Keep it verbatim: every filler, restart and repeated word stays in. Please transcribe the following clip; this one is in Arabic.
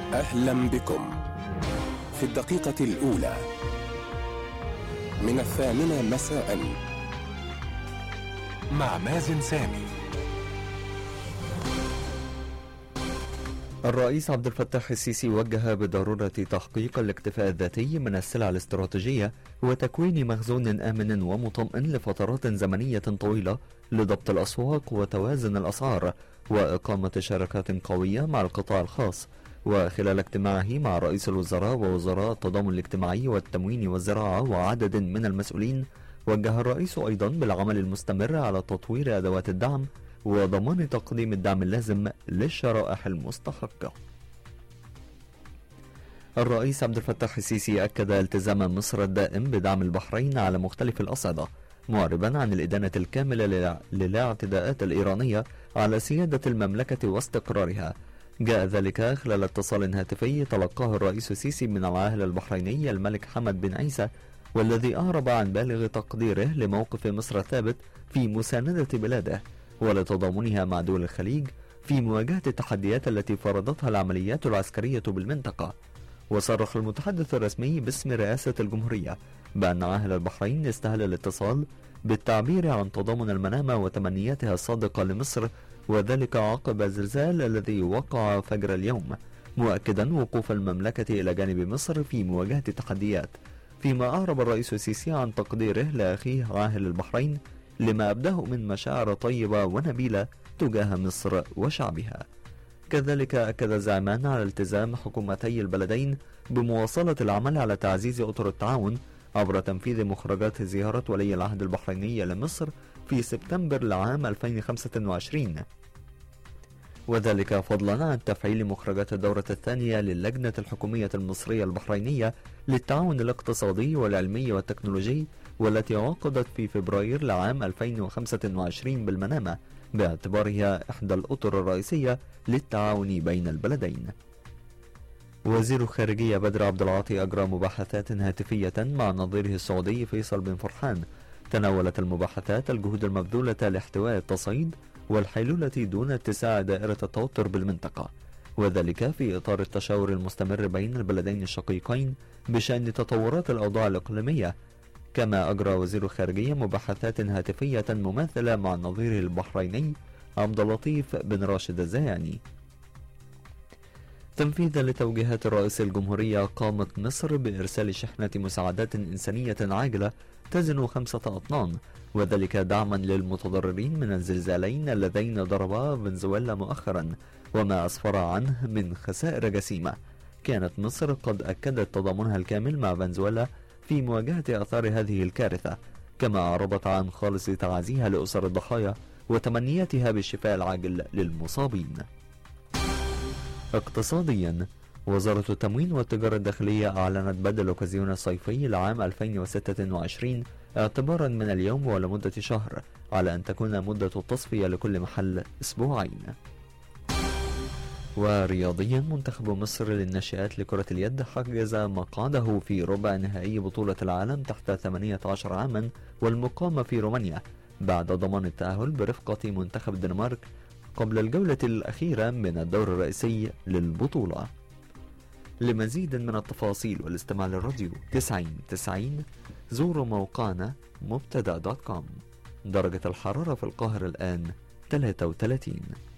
أهلا بكم في الدقيقة الأولى من الثامنة مساء مع مازن سامي. الرئيس عبد الفتاح السيسي وجه بضرورة تحقيق الاكتفاء الذاتي من السلع الاستراتيجية وتكوين مخزون آمن ومطمئن لفترات زمنية طويلة لضبط الأسواق وتوازن الأسعار وإقامة شراكات قوية مع القطاع الخاص. وخلال اجتماعه مع رئيس الوزراء ووزراء التضامن الاجتماعي والتموين والزراعة وعدد من المسؤولين، وجه الرئيس أيضا بالعمل المستمر على تطوير أدوات الدعم وضمان تقديم الدعم اللازم للشرائح المستحقة. الرئيس عبد الفتاح السيسي أكد التزام مصر الدائم بدعم البحرين على مختلف الأصعدة، معربا عن الإدانة الكاملة للاعتداءات الإيرانية على سيادة المملكة واستقرارها. جاء ذلك خلال اتصال هاتفي تلقاه الرئيس السيسي من العاهل البحريني الملك حمد بن عيسى، والذي أعرب عن بالغ تقديره لموقف مصر الثابت في مساندة بلاده ولتضامنها مع دول الخليج في مواجهة التحديات التي فرضتها العمليات العسكرية بالمنطقة. وصرح المتحدث الرسمي باسم رئاسة الجمهورية بأن عاهل البحرين استهل الاتصال بالتعبير عن تضامن المنامة وتمنياتها الصادقة لمصر، وذلك عقب الزلزال الذي وقع فجر اليوم، مؤكدا وقوف المملكة إلى جانب مصر في مواجهة التحديات. فيما أعرب الرئيس السيسي عن تقديره لأخيه عاهل البحرين لما أبداه من مشاعر طيبة ونبيلة تجاه مصر وشعبها. كذلك أكد الزعيمان على التزام حكومتي البلدين بمواصلة العمل على تعزيز أطر التعاون عبر تنفيذ مخرجات زيارة ولي العهد البحريني لمصر في سبتمبر لعام ألفين وخمسة وعشرين، وذلك فضلا عن تفعيل مخرجات الدورة الثانية للجنة الحكومية المصرية البحرينية للتعاون الاقتصادي والعلمي والتكنولوجي، والتي عقدت في فبراير لعام ألفين وخمسة وعشرين بالمنامة باعتبارها إحدى الأطر الرئيسية للتعاون بين البلدين. وزير الخارجية بدر عبد العاطي أجرى مباحثات هاتفية مع نظيره السعودي فيصل بن فرحان. تناولت المباحثات الجهود المبذولة لاحتواء التصعيد والحيلولة دون اتساع دائرة التوتر بالمنطقة، وذلك في إطار التشاور المستمر بين البلدين الشقيقين بشأن تطورات الأوضاع الإقليمية. كما أجرى وزير الخارجية مباحثات هاتفية مماثلة مع نظيره البحريني عبد اللطيف بن راشد الزياني. تنفيذا لتوجيهات الرئيس الجمهورية، قامت مصر بإرسال شحنة مساعدات إنسانية عاجلة تزن خمسة أطنان، وذلك دعما للمتضررين من الزلزالين اللذين ضربا فنزويلا مؤخرا وما أسفر عنه من خسائر جسيمة. كانت مصر قد أكدت تضامنها الكامل مع فنزويلا في مواجهة آثار هذه الكارثة، كما أعربت عن خالص تعازيها لأسر الضحايا وتمنياتها بالشفاء العاجل للمصابين. اقتصاديا، وزارة التموين والتجارة الداخلية أعلنت بدء الأوكازيون الصيفي لعام ألفين وستة وعشرين اعتبارا من اليوم ولمدة شهر، على أن تكون مدة التصفية لكل محل أسبوعين. ورياضيا، منتخب مصر للناشئات لكرة اليد حجز مقعده في ربع نهائي بطولة العالم تحت ثمانية عشر عاما والمقامة في رومانيا بعد ضمان التأهل برفقة منتخب الدنمارك قبل الجولة الأخيرة من الدور الرئيسي للبطولة. لمزيد من التفاصيل والاستماع للراديو تسعين تسعين زوروا موقعنا مبتدا دوت كوم. درجة الحرارة في القاهرة الآن ثلاثة وثلاثين.